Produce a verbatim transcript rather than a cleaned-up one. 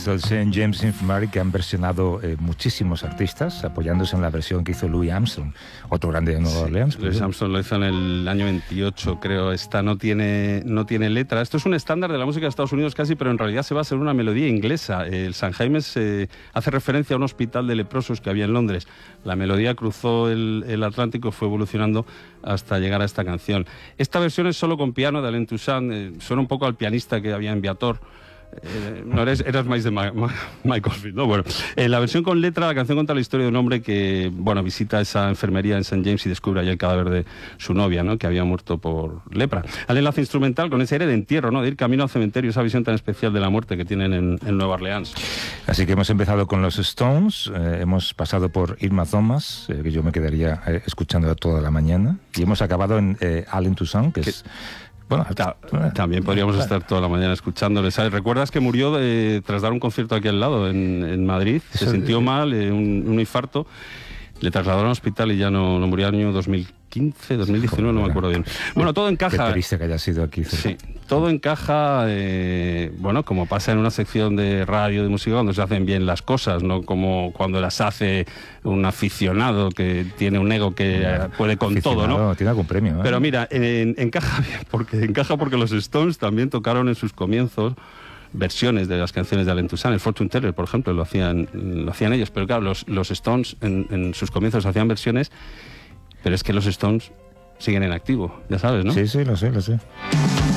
es el Saint James Infirmary, que han versionado eh, muchísimos artistas, apoyándose en la versión que hizo Louis Armstrong, otro grande de Nueva sí, Orleans. Louis Armstrong lo hizo en el año veintiocho, creo. Esta no tiene, no tiene letra. Esto es un estándar de la música de Estados Unidos casi, pero en realidad se basa en una melodía inglesa. El San James eh, hace referencia a un hospital de leprosos que había en Londres. La melodía cruzó el, el Atlántico, fue evolucionando hasta llegar a esta canción. Esta versión es solo con piano de Alain Toussaint, eh, suena un poco al pianista que había en Viator. Eh, no eres, eras más de Ma, Ma, Michael Field, ¿no? Bueno, en la versión con letra, la canción cuenta la historia de un hombre que, bueno, visita esa enfermería en Saint James y descubre allí el cadáver de su novia, ¿no?, que había muerto por lepra. Al enlace instrumental con ese aire de entierro, ¿no?, de ir camino al cementerio, esa visión tan especial de la muerte que tienen en, en Nueva Orleans. Así que hemos empezado con los Stones, eh, hemos pasado por Irma Thomas, eh, que yo me quedaría eh, escuchando toda la mañana, y hemos acabado en eh, Alain Toussaint, que es... Bueno, Ta también podríamos estar toda la mañana escuchándole. ¿Sabes? ¿Recuerdas que murió eh, tras dar un concierto aquí al lado, en, en Madrid? Se sintió mal, eh, un, un infarto. Le trasladaron al hospital y ya no, no murió, el año dos mil quince, dos mil diecinueve, no me acuerdo bien. Bueno, todo encaja. Qué triste que haya sido aquí. Sí, todo encaja, eh, bueno, como pasa en una sección de radio, de música, cuando se hacen bien las cosas, no como cuando las hace un aficionado que tiene un ego que eh, puede con todo, ¿no? Tiene algún premio, ¿eh? Pero mira, en, encaja bien, porque encaja porque los Stones también tocaron en sus comienzos versiones de las canciones de Alain Toussaint. El Fortune Teller, por ejemplo, lo hacían, lo hacían ellos, pero claro, los, los Stones en, en sus comienzos hacían versiones, pero es que los Stones siguen en activo, ya sabes, ¿no? Sí, sí, lo sé, lo sé.